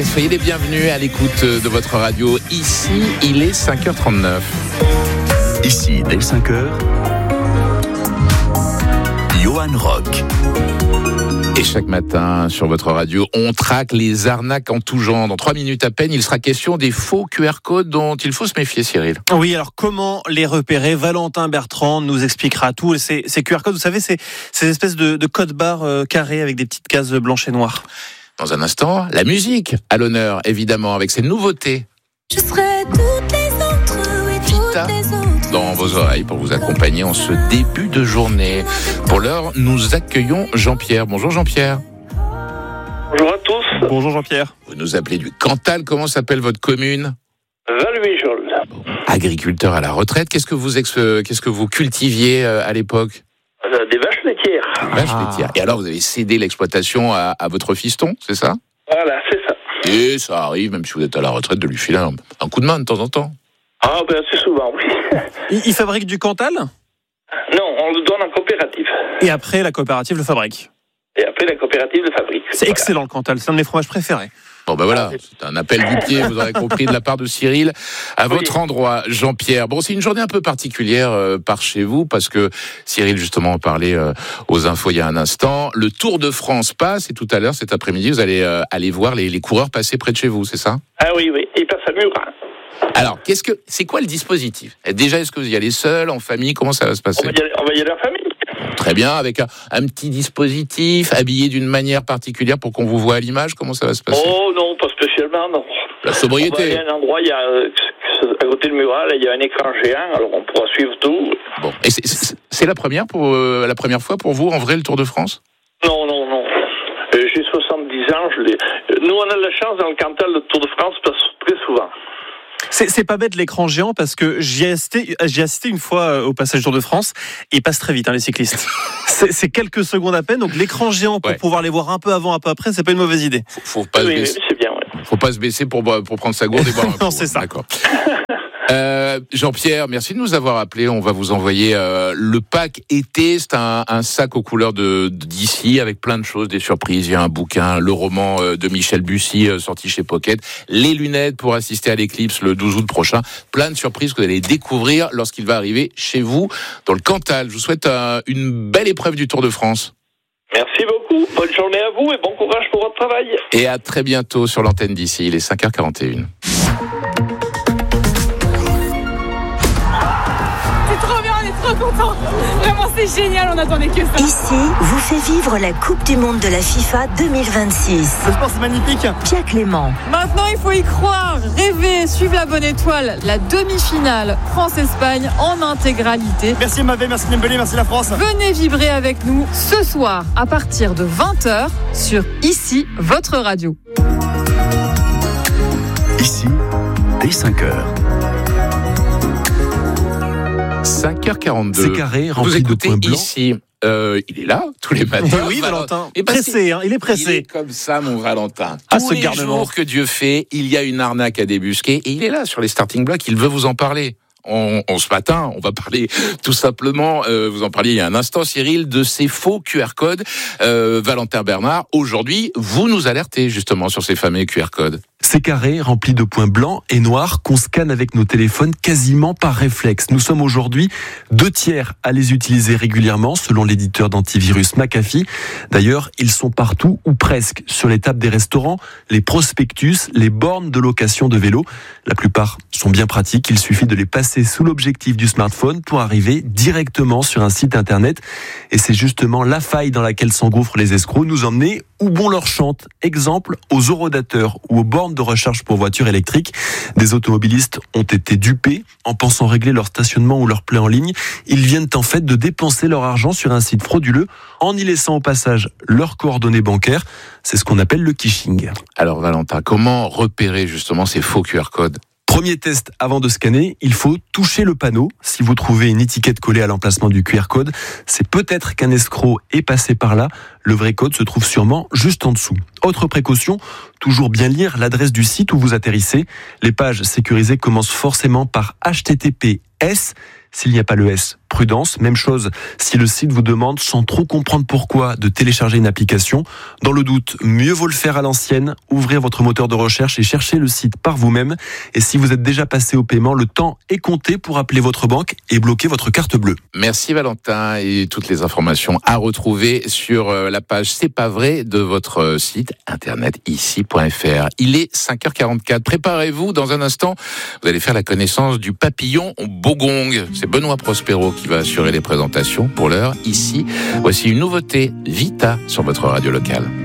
Soyez les bienvenus à l'écoute de votre radio. Ici, il est 5h39. Ici, dès 5h, Johan Rock. Et chaque matin, sur votre radio, on traque les arnaques en tout genre. Dans 3 minutes à peine, il sera question des faux QR codes dont il faut se méfier, Cyril. Oui, alors comment les repérer ? Valentin Bertrand nous expliquera tout. Ces QR codes, vous savez, c'est ces espèces de codes barres carrés avec des petites cases blanches et noires. Dans un instant, la musique à l'honneur, évidemment, avec ses nouveautés. Je serai toutes les autres, oui, toutes les autres. Dans vos oreilles pour vous accompagner en ce début de journée. Pour l'heure, nous accueillons Jean-Pierre. Bonjour Jean-Pierre. Bonjour à tous. Bonjour Jean-Pierre. Vous nous appelez du Cantal. Comment s'appelle votre commune ? Valluéjol. Agriculteur à la retraite. Qu'est-ce que vous cultiviez à l'époque ? Des vaches laitières. Vache laitière. Et alors, vous avez cédé l'exploitation à votre fiston, c'est ça ? Voilà, c'est ça. Et ça arrive, même si vous êtes à la retraite, de lui filer un coup de main de temps en temps. Ah, ben assez souvent, oui. Il fabrique du Cantal ? Non, on le donne en coopérative. Et après, la coopérative le fabrique. Et après, la coopérative le fabrique. C'est excellent le Cantal, c'est un de mes fromages préférés. Bon ben voilà, c'est un appel du pied, vous aurez compris, de la part de Cyril. À votre endroit, Jean-Pierre. Bon, c'est une journée un peu particulière par chez vous, parce que Cyril justement en parlait aux infos il y a un instant. Le Tour de France passe, et tout à l'heure, cet après-midi, vous allez aller voir les coureurs passer près de chez vous, c'est ça ? Ah oui, il passe à Murat. Alors, c'est quoi le dispositif ? Déjà, est-ce que vous y allez seul, en famille ? Comment ça va se passer ? On va y aller en famille. Très bien, avec un petit dispositif, habillé d'une manière particulière pour qu'on vous voit à l'image. Comment ça va se passer ? Oh non, pas spécialement, non. La sobriété. On va aller à un endroit, à côté de Murat, là, il y a un écran géant, alors on pourra suivre tout. Bon, et c'est la première fois pour vous, en vrai, le Tour de France ? Non. J'ai 70 ans, Nous, on a la chance dans le Cantal, le Tour de France passe très souvent. C'est pas bête l'écran géant, parce que j'y ai assisté une fois au passage Tour de France, et ils passent très vite, les cyclistes. C'est quelques secondes à peine, donc l'écran géant pour pouvoir les voir un peu avant, un peu après, c'est pas une mauvaise idée. Faut pas se baisser. C'est bien, ouais. Faut pas se baisser pour prendre sa gourde et boire un coup. Non, c'est ça. D'accord. Jean-Pierre, merci de nous avoir appelés. On va vous envoyer le pack été. C'est un sac aux couleurs d'ici, avec plein de choses, des surprises. Il y a un bouquin, le roman de Michel Bussy, sorti chez Pocket, les lunettes pour assister à l'éclipse le 12 août prochain. Plein de surprises que vous allez découvrir lorsqu'il va arriver chez vous, dans le Cantal. Je vous souhaite une belle épreuve du Tour de France. Merci beaucoup. Bonne journée à vous et bon courage pour votre travail. Et à très bientôt sur l'antenne d'ici. Il est 5h41. Trop content. Vraiment, c'est génial, on n'attendait que ça. Ici vous fait vivre la Coupe du Monde de la FIFA 2026. Le sport, c'est magnifique. Pierre Clément. Maintenant, il faut y croire, rêver, suivre la bonne étoile. La demi-finale France-Espagne en intégralité. Merci Mavé, merci Dembélé, merci la France. Venez vibrer avec nous ce soir à partir de 20h sur Ici, votre radio. Ici, dès 5h. 5h42. C'est carré, rempli de points blancs. Ici, il est là tous les matins. Oui, Valentin. Et Pressé, il est pressé. Il est comme ça, mon Valentin. Ah, Tous ce les garnement. jours que Dieu fait, il y a une arnaque à débusquer. Et il est là sur les starting blocks. Il veut vous en parler. Ce matin, on va parler tout simplement, vous en parliez il y a un instant, Cyril, de ces faux QR codes. Valentin Bernard, aujourd'hui, vous nous alertez justement sur ces fameux QR codes. C'est carré, rempli de points blancs et noirs qu'on scanne avec nos téléphones quasiment par réflexe. Nous sommes aujourd'hui 2/3 à les utiliser régulièrement, selon l'éditeur d'antivirus McAfee. D'ailleurs, ils sont partout ou presque, sur les tables des restaurants, les prospectus, les bornes de location de vélos. La plupart sont bien pratiques, il suffit de les passer sous l'objectif du smartphone pour arriver directement sur un site internet. Et c'est justement la faille dans laquelle s'engouffrent les escrocs, nous emmener où bon leur chante. Exemple, aux horodateurs ou aux bornes de recharge pour voitures électriques. Des automobilistes ont été dupés en pensant régler leur stationnement ou leur plein en ligne. Ils viennent en fait de dépenser leur argent sur un site frauduleux en y laissant au passage leurs coordonnées bancaires. C'est ce qu'on appelle le phishing. Alors Valentin, comment repérer justement ces faux QR codes ? Premier test avant de scanner, il faut toucher le panneau. Si vous trouvez une étiquette collée à l'emplacement du QR code, c'est peut-être qu'un escroc est passé par là. Le vrai code se trouve sûrement juste en dessous. Autre précaution, toujours bien lire l'adresse du site où vous atterrissez. Les pages sécurisées commencent forcément par HTTPS, s'il n'y a pas le S. Prudence, même chose si le site vous demande, sans trop comprendre pourquoi, de télécharger une application. Dans le doute, mieux vaut le faire à l'ancienne, ouvrir votre moteur de recherche et chercher le site par vous-même. Et si vous êtes déjà passé au paiement, le temps est compté pour appeler votre banque et bloquer votre carte bleue. Merci Valentin, et toutes les informations à retrouver sur la page C'est pas vrai de votre site internet ici.fr. Il est 5h44. Préparez-vous, dans un instant, vous allez faire la connaissance du papillon Bogong. C'est Benoît Prospero qui va assurer les présentations. Pour l'heure, ici, voici une nouveauté, Vita, sur votre radio locale.